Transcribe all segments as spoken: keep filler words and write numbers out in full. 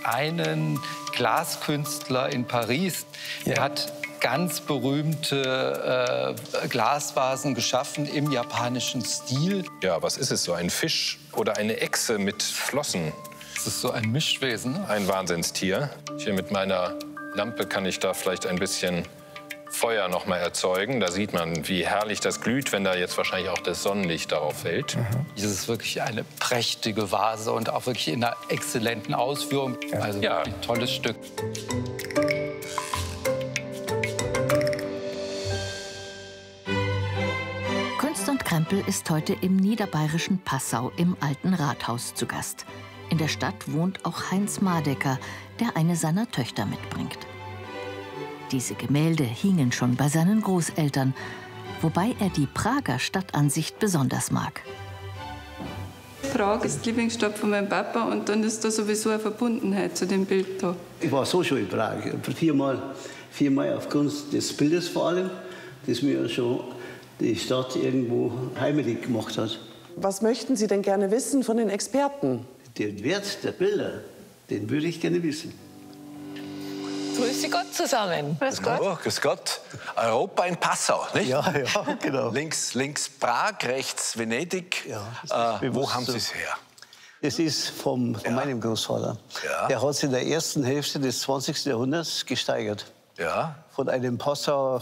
einen Glaskünstler in Paris, der Ja. hat ganz berühmte äh, Glasvasen geschaffen im japanischen Stil. Ja, was ist es so? Ein Fisch oder eine Echse mit Flossen? Das ist so ein Mischwesen. Ne? Ein Wahnsinnstier. Hier mit meiner Lampe kann ich da vielleicht ein bisschen Feuer noch mal erzeugen. Da sieht man, wie herrlich das glüht, wenn da jetzt wahrscheinlich auch das Sonnenlicht darauf fällt. Mhm. Das ist wirklich eine prächtige Vase und auch wirklich in einer exzellenten Ausführung. Also Ja. ein tolles Stück. Kunst und Krempel ist heute im niederbayerischen Passau im Alten Rathaus zu Gast. In der Stadt wohnt auch Heinz Mardecker, der eine seiner Töchter mitbringt. Diese Gemälde hingen schon bei seinen Großeltern, wobei er die Prager Stadtansicht besonders mag. Prag ist die Lieblingsstadt von meinem Papa und dann ist da sowieso eine Verbundenheit zu dem Bild da. Ich war so schon in Prag, viermal, viermal aufgrund des Bildes vor allem, das mir schon die Stadt irgendwo heimelig gemacht hat. Was möchten Sie denn gerne wissen von den Experten? Den Wert der Bilder, den würde ich gerne wissen. Grüße Gott zusammen. Grüß Gott. Oh, grüß Gott. Europa in Passau, nicht? Ja, ja, genau. Links, links Prag, rechts Venedig. Ja, äh, wo haben Sie es her? Es ist vom, von Ja. meinem Großvater. Ja. Der hat sich in der ersten Hälfte des zwanzigsten Jahrhunderts gesteigert. Ja. Von einem Passauer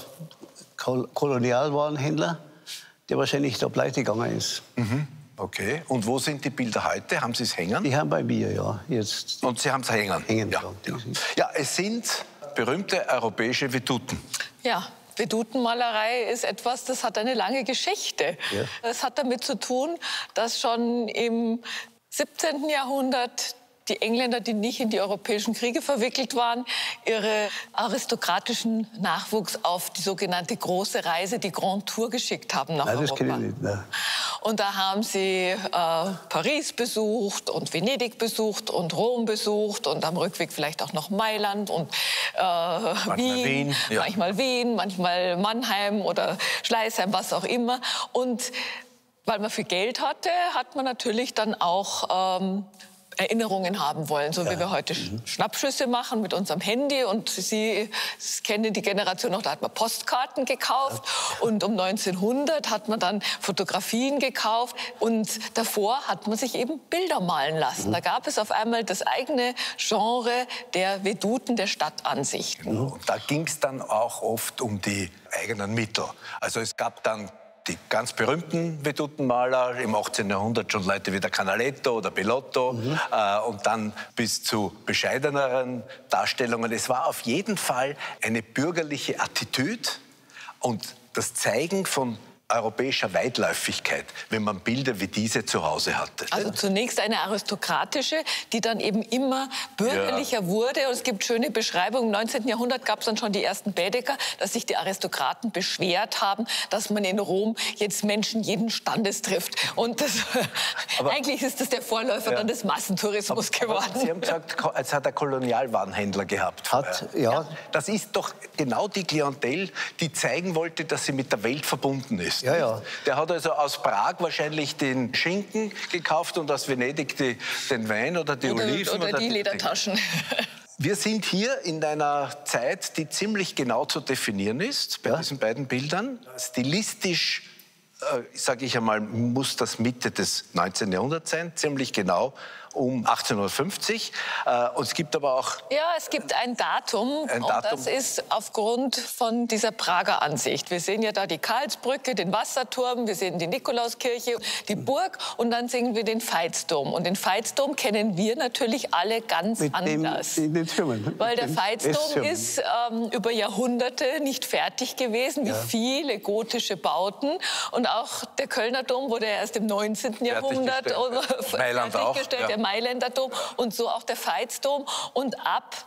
Kol Kolonialwarenhändler, der wahrscheinlich da pleite gegangen ist. Mhm. Okay. Und wo sind die Bilder heute? Haben Sie es hängen? Die haben bei mir, ja, jetzt. Und Sie haben es hängen? Hängen, ja. ja. Ja. Ja, es sind berühmte europäische Veduten. Ja, Vedutenmalerei ist etwas, das hat eine lange Geschichte. Ja. Das hat damit zu tun, dass schon im siebzehnten Jahrhundert die Engländer, die nicht in die europäischen Kriege verwickelt waren, ihre aristokratischen Nachwuchs auf die sogenannte große Reise, die Grand Tour, geschickt haben nach Nein, das Europa. kenne ich nicht. Nein. Und da haben sie äh, Paris besucht und Venedig besucht und Rom besucht und am Rückweg vielleicht auch noch Mailand und äh, Wien, Wien, ja. manchmal Wien, manchmal Mannheim oder Schleißheim, was auch immer. Und weil man viel Geld hatte, hat man natürlich dann auch ähm, Erinnerungen haben wollen, so wie wir heute mhm. Schnappschüsse machen mit unserem Handy. Und Sie, Sie kennen die Generation noch, da hat man Postkarten gekauft. Ja. Und um neunzehnhundert hat man dann Fotografien gekauft. Und davor hat man sich eben Bilder malen lassen. Mhm. Da gab es auf einmal das eigene Genre der Veduten, der Stadtansichten. Genau. Und da ging es dann auch oft um die eigenen Mittel. Also es gab dann die ganz berühmten Vedutenmaler im achtzehnten Jahrhundert, schon Leute wie der Canaletto oder Bellotto, mhm. äh, und dann bis zu bescheideneren Darstellungen. Es war auf jeden Fall eine bürgerliche Attitüde und das Zeigen von europäischer Weitläufigkeit, wenn man Bilder wie diese zu Hause hatte. Also zunächst eine aristokratische, die dann eben immer bürgerlicher ja. wurde. Und es gibt schöne Beschreibungen. Im neunzehnten Jahrhundert gab es dann schon die ersten Baedeker, dass sich die Aristokraten beschwert haben, dass man in Rom jetzt Menschen jeden Standes trifft. Und das, aber, eigentlich ist das der Vorläufer ja. dann des Massentourismus aber, geworden. Aber Sie haben gesagt, es hat ein Kolonialwarenhändler gehabt. Hat, ja. ja. Das ist doch genau die Klientel, die zeigen wollte, dass sie mit der Welt verbunden ist. Ja, ja. Der hat also aus Prag wahrscheinlich den Schinken gekauft und aus Venedig die, den Wein oder die oder, Oliven. Oder, oder die Ledertaschen. Wir sind hier in einer Zeit, die ziemlich genau zu definieren ist, bei ja. diesen beiden Bildern. Stilistisch, äh, sage ich einmal, muss das Mitte des neunzehnten Jahrhunderts sein, ziemlich genau um achtzehnhundertfünfzig. Äh, und es gibt aber auch... Ja, es gibt ein Datum, ein und Datum. das ist aufgrund von dieser Prager Ansicht. Wir sehen ja da die Karlsbrücke, den Wasserturm, wir sehen die Nikolauskirche, die Burg und dann sehen wir den Veitsdom. Und den Veitsdom kennen wir natürlich alle ganz Mit anders. Dem, in den Türmen. Weil der Veitsdom ist ähm, über Jahrhunderte nicht fertig gewesen, wie ja. viele gotische Bauten. Und auch der Kölner Dom wurde erst im neunzehnten Jahrhundert fertiggestellt. Ja. Mailänder Dom und so auch der Veitsdom. Und ab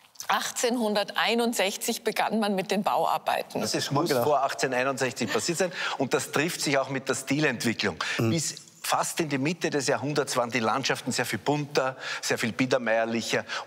achtzehnhunderteinundsechzig begann man mit den Bauarbeiten. Das ist, muss vor achtzehnhunderteinundsechzig passiert sein. Und das trifft sich auch mit der Stilentwicklung. Mhm. Bis fast in die Mitte des Jahrhunderts waren die Landschaften sehr viel bunter, sehr viel biedermeierlicher.